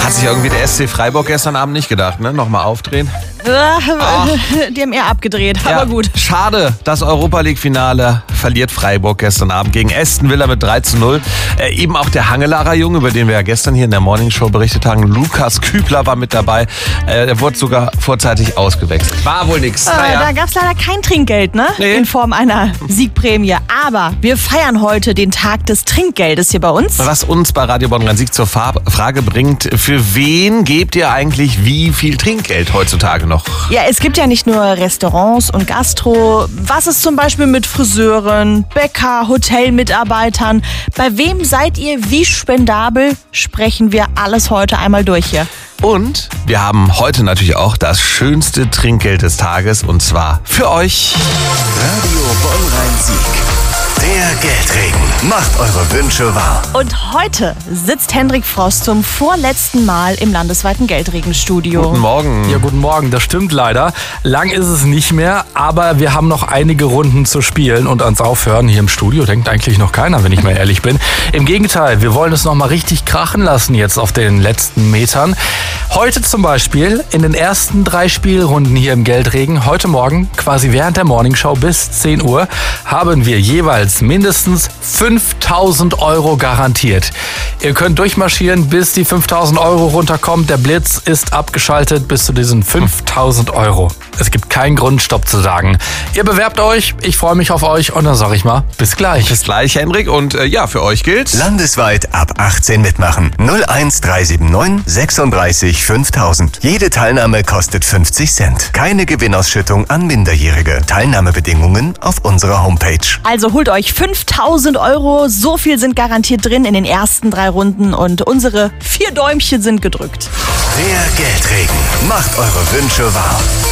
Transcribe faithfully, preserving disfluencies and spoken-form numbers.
Hat sich irgendwie der S C Freiburg gestern Abend nicht gedacht, ne? Nochmal aufdrehen. Ach. Die haben eher abgedreht, Ja, aber gut. Schade, das Europa-League-Finale verliert Freiburg gestern Abend gegen Aston Villa mit drei zu null. Äh, eben auch der Hangelarer Junge, über den wir ja gestern hier in der Morningshow berichtet haben, Lukas Kübler war mit dabei. Äh, der wurde sogar vorzeitig ausgewechselt. War wohl nix. Äh, Naja. Da gab es leider kein Trinkgeld, ne? Nee. In Form einer Siegprämie. Aber wir feiern heute den Tag des Trinkgeldes hier bei uns. Was uns bei Radio Bonn Rhein-Sieg zur Fa- Frage bringt, für wen gebt ihr eigentlich wie viel Trinkgeld heutzutage noch? Ja, es gibt ja nicht nur Restaurants und Gastro. Was ist zum Beispiel mit Friseuren, Bäcker, Hotelmitarbeitern? Bei wem seid ihr wie spendabel? Sprechen wir alles heute einmal durch hier. Und wir haben heute natürlich auch das schönste Trinkgeld des Tages, und zwar für euch. Radio Bonn Rhein-Sieg. Der Geldregen macht eure Wünsche wahr. Und heute sitzt Hendrik Frost zum vorletzten Mal im landesweiten Geldregenstudio. Guten Morgen. Ja, guten Morgen, das stimmt leider. Lang ist es nicht mehr, aber wir haben noch einige Runden zu spielen und ans Aufhören hier im Studio denkt eigentlich noch keiner, wenn ich mal ehrlich bin. Im Gegenteil, wir wollen es noch mal richtig krachen lassen jetzt auf den letzten Metern. Heute zum Beispiel in den ersten drei Spielrunden hier im Geldregen, heute Morgen quasi während der Morningshow bis zehn Uhr, haben wir jeweils mindestens fünftausend Euro garantiert. Ihr könnt durchmarschieren, bis die fünftausend Euro runterkommt. Der Blitz ist abgeschaltet bis zu diesen fünftausend Euro. Es gibt keinen Grund, Stopp zu sagen. Ihr bewerbt euch, ich freue mich auf euch und dann sage ich mal, bis gleich. Bis gleich, Hendrik. Und äh, ja, für euch gilt... Landesweit ab achtzehn mitmachen. null eins drei sieben neun sechsunddreißig fünftausend. Jede Teilnahme kostet fünfzig Cent. Keine Gewinnausschüttung an Minderjährige. Teilnahmebedingungen auf unserer Homepage. Also holt euch fünftausend Euro. So viel sind garantiert drin in den ersten drei Runden. Und unsere vier Däumchen sind gedrückt. Der Geldregen macht eure Wünsche wahr.